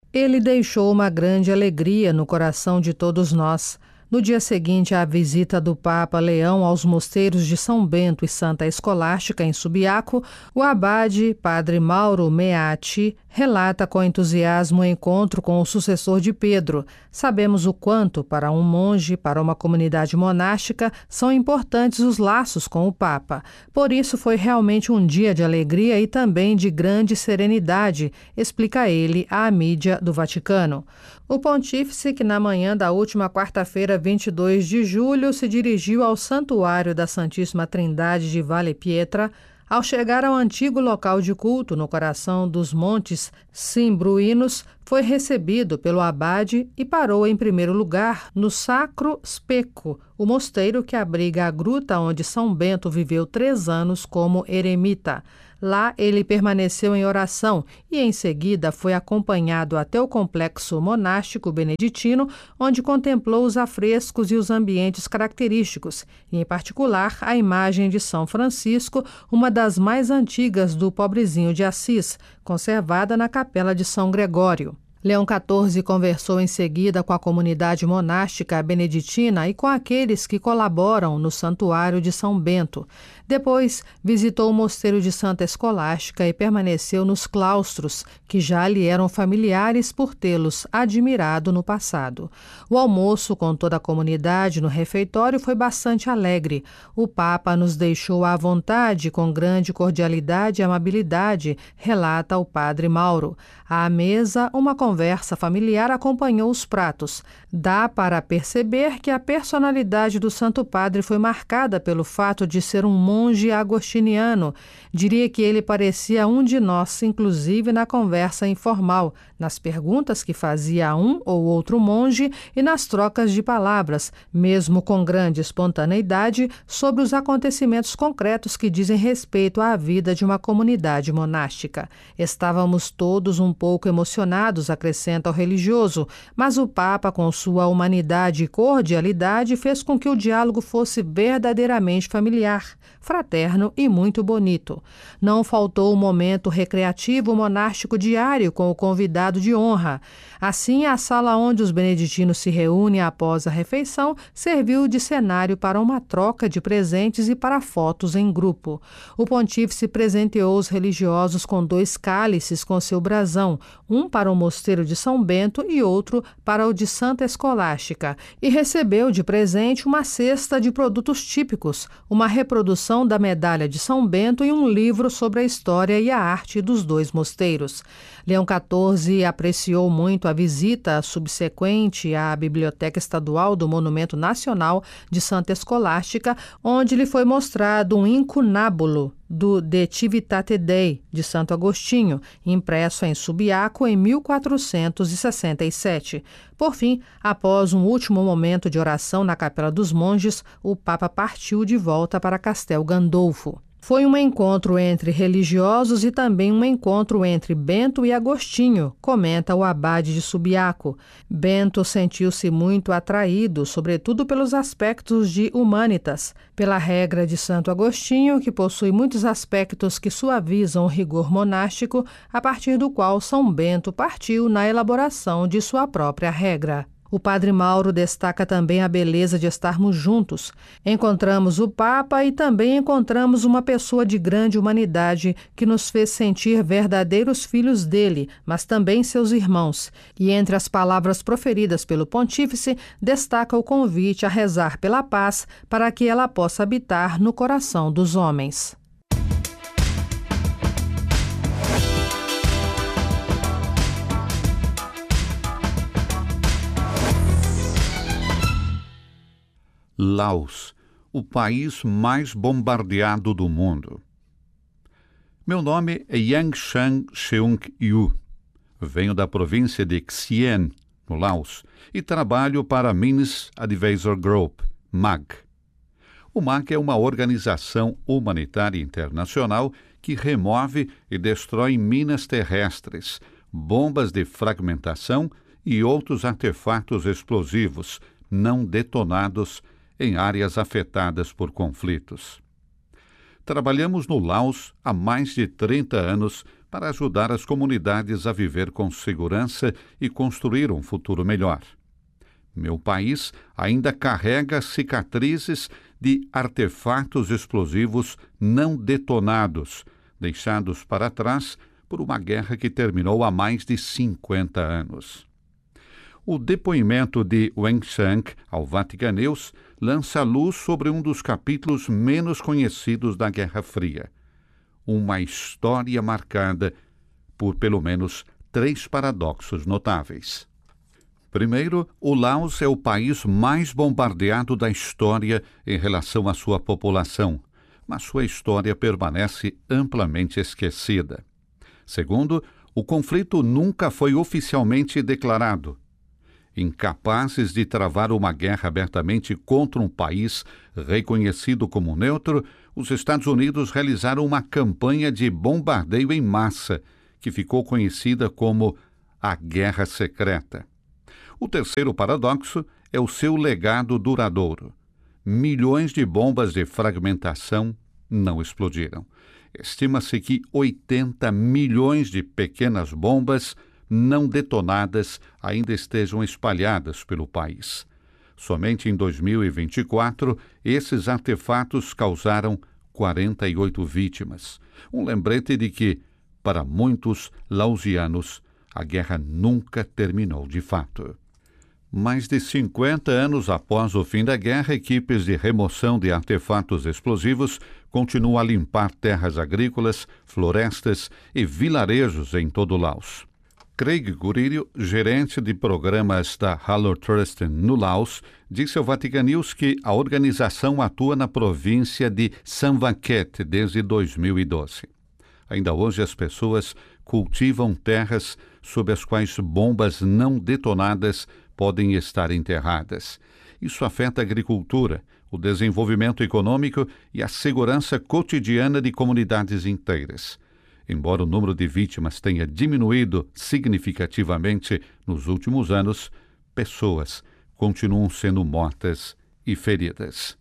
Ele deixou uma grande alegria no coração de todos nós. No dia seguinte à visita do Papa Leão aos mosteiros de São Bento e Santa Escolástica, em Subiaco, o abade, padre Mauro Meatti, relata com entusiasmo o encontro com o sucessor de Pedro. Sabemos o quanto, para um monge, para uma comunidade monástica, são importantes os laços com o Papa. Por isso foi realmente um dia de alegria e também de grande serenidade, explica ele à mídia do Vaticano. O pontífice, que na manhã da última quarta-feira, 22 de julho, se dirigiu ao Santuário da Santíssima Trindade de Valle Pietra, ao chegar ao antigo local de culto no coração dos Montes Cimbruínos, foi recebido pelo abade e parou em primeiro lugar no Sacro Specco, o mosteiro que abriga a gruta onde São Bento viveu 3 anos como eremita. Lá ele permaneceu em oração e em seguida foi acompanhado até o complexo monástico beneditino, onde contemplou os afrescos e os ambientes característicos, e em particular a imagem de São Francisco, uma das mais antigas do Pobrezinho de Assis, conservada na Capela de São Gregório. Leão XIV conversou em seguida com a comunidade monástica beneditina e com aqueles que colaboram no Santuário de São Bento. Depois, visitou o mosteiro de Santa Escolástica e permaneceu nos claustros, que já lhe eram familiares por tê-los admirado no passado. O almoço com toda a comunidade no refeitório foi bastante alegre. O Papa nos deixou à vontade, com grande cordialidade e amabilidade, relata o padre Mauro. À mesa, uma conversa familiar acompanhou os pratos. Dá para perceber que a personalidade do Santo Padre foi marcada pelo fato de ser um monge agostiniano. Diria que ele parecia um de nós, inclusive na conversa informal, nas perguntas que fazia a um ou outro monge e nas trocas de palavras, mesmo com grande espontaneidade, sobre os acontecimentos concretos que dizem respeito à vida de uma comunidade monástica. Estávamos todos um pouco emocionados, acrescenta o religioso, mas o Papa, com sua humanidade e cordialidade, fez com que o diálogo fosse verdadeiramente familiar, fraterno e muito bonito. Não faltou o momento recreativo monástico diário com o convidado de honra. Assim, a sala onde os beneditinos se reúnem após a refeição serviu de cenário para uma troca de presentes e para fotos em grupo. O pontífice presenteou os religiosos com 2 cálices com seu brasão, um para o mosteiro de São Bento e outro para o de Santa Escolástica, e recebeu de presente uma cesta de produtos típicos, uma reprodução da medalha de São Bento e um livro sobre a história e a arte dos 2 mosteiros. Leão XIV apreciou muito a visita subsequente à Biblioteca Estadual do Monumento Nacional de Santa Escolástica, onde lhe foi mostrado um incunábulo do De Civitate Dei, de Santo Agostinho, impresso em Subiaco em 1467. Por fim, após um último momento de oração na Capela dos Monges, o Papa partiu de volta para Castel Gandolfo. Foi um encontro entre religiosos e também um encontro entre Bento e Agostinho, comenta o abade de Subiaco. Bento sentiu-se muito atraído, sobretudo pelos aspectos de Humanitas, pela regra de Santo Agostinho, que possui muitos aspectos que suavizam o rigor monástico, a partir do qual São Bento partiu na elaboração de sua própria regra. O padre Mauro destaca também a beleza de estarmos juntos. Encontramos o Papa e também encontramos uma pessoa de grande humanidade que nos fez sentir verdadeiros filhos dele, mas também seus irmãos. E entre as palavras proferidas pelo pontífice, destaca o convite a rezar pela paz para que ela possa habitar no coração dos homens. Laos, o país mais bombardeado do mundo. Meu nome é Yang Shang Seung Yu. Venho da província de Xi'an, no Laos, e trabalho para a Minas Advisor Group, MAG. O MAG é uma organização humanitária internacional que remove e destrói minas terrestres, bombas de fragmentação e outros artefatos explosivos não detonados em áreas afetadas por conflitos. Trabalhamos no Laos há mais de 30 anos para ajudar as comunidades a viver com segurança e construir um futuro melhor. Meu país ainda carrega cicatrizes de artefatos explosivos não detonados, deixados para trás por uma guerra que terminou há mais de 50 anos. O depoimento de Wang Shang ao Vatican News lança luz sobre um dos capítulos menos conhecidos da Guerra Fria. Uma história marcada por pelo menos 3 paradoxos notáveis. Primeiro, o Laos é o país mais bombardeado da história em relação à sua população, mas sua história permanece amplamente esquecida. Segundo, o conflito nunca foi oficialmente declarado. Incapazes de travar uma guerra abertamente contra um país reconhecido como neutro, os Estados Unidos realizaram uma campanha de bombardeio em massa, que ficou conhecida como a Guerra Secreta. O terceiro paradoxo é o seu legado duradouro. Milhões de bombas de fragmentação não explodiram. Estima-se que 80 milhões de pequenas bombas não detonadas ainda estejam espalhadas pelo país. Somente em 2024, esses artefatos causaram 48 vítimas. Um lembrete de que, para muitos laosianos, a guerra nunca terminou de fato. Mais de 50 anos após o fim da guerra, equipes de remoção de artefatos explosivos continuam a limpar terras agrícolas, florestas e vilarejos em todo o Laos. Craig Guririo, gerente de programas da Halor Trust no Laos, disse ao Vatican News que a organização atua na província de Samphaket desde 2012. Ainda hoje as pessoas cultivam terras sob as quais bombas não detonadas podem estar enterradas. Isso afeta a agricultura, o desenvolvimento econômico e a segurança cotidiana de comunidades inteiras. Embora o número de vítimas tenha diminuído significativamente nos últimos anos, pessoas continuam sendo mortas e feridas.